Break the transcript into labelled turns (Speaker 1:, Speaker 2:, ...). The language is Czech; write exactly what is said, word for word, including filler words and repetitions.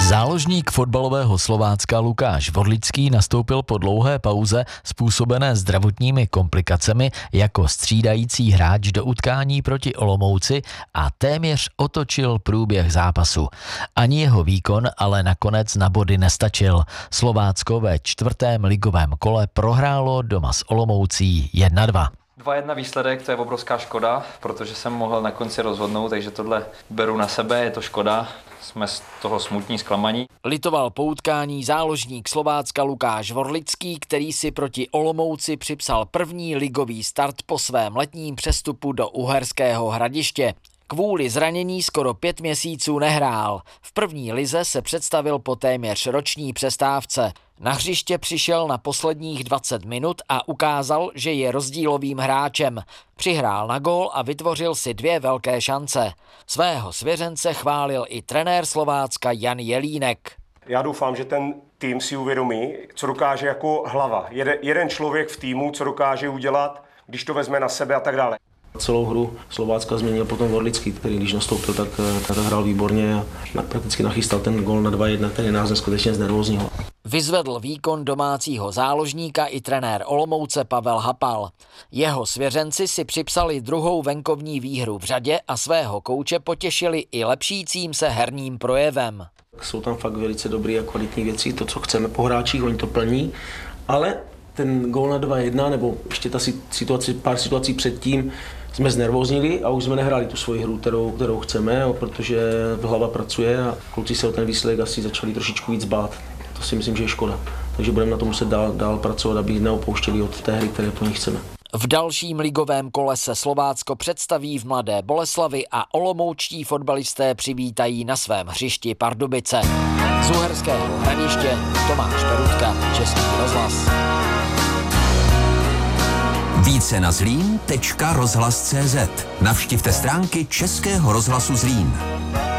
Speaker 1: Záložník fotbalového Slovácka Lukáš Vorlický nastoupil po dlouhé pauze způsobené zdravotními komplikacemi jako střídající hráč do utkání proti Olomouci a téměř otočil průběh zápasu. Ani jeho výkon ale nakonec na body nestačil. Slovácko ve čtvrtém ligovém kole prohrálo doma s Olomoucí jedna dva.
Speaker 2: dva jedna výsledek, to je obrovská škoda, protože jsem mohl na konci rozhodnout, takže tohle beru na sebe, je to škoda. Jsme z toho smutní, zklamaní.
Speaker 1: Litoval po utkání záložník Slovácka Lukáš Vorlický, který si proti Olomouci připsal první ligový start po svém letním přestupu do Uherského Hradiště. Kvůli zranění skoro pět měsíců nehrál. V první lize se představil po téměř roční přestávce. Na hřiště přišel na posledních dvacet minut a ukázal, že je rozdílovým hráčem. Přihrál na gól a vytvořil si dvě velké šance. Svého svěřence chválil i trenér Slovácka Jan Jelínek.
Speaker 3: Já doufám, že ten tým si uvědomí, co dokáže jako hlava. Jeden, jeden člověk v týmu, co dokáže udělat, když to vezme na sebe a tak dále.
Speaker 4: Celou hru Slovácka změnil potom Vorlický, který když nastoupil, tak, tak hrál výborně a prakticky nachystal ten gól na dva jedna, který nás skutečně znervóznil.
Speaker 1: Vyzvedl výkon domácího záložníka i trenér Olomouce Pavel Hapal. Jeho svěřenci si připsali druhou venkovní výhru v řadě a svého kouče potěšili i lepšícím se herním projevem.
Speaker 4: Jsou tam fakt velice dobré a kvalitní věci, to, co chceme po hráčích, oni to plní, ale ten gól na dva jedna, nebo ještě ta situace, pár situací předtím, jsme znervóznili a už jsme nehráli tu svoji hru, kterou, kterou chceme, protože hlava pracuje a kluci se o ten výsledek asi začali trošičku víc bát. To si myslím, že je škoda. Takže budeme na tom muset dál, dál pracovat, aby neopouštěli od té hry, které po nich chceme.
Speaker 1: V dalším ligovém kole se Slovácko představí v Mladé Boleslavi a olomoučtí fotbalisté přivítají na svém hřišti Pardubice. Z Uherského Hradiště Tomáš Perutka, Český rozhlas.
Speaker 5: Více na zlín tečka rozhlas tečka cé zet. Navštivte stránky Českého rozhlasu Zlín.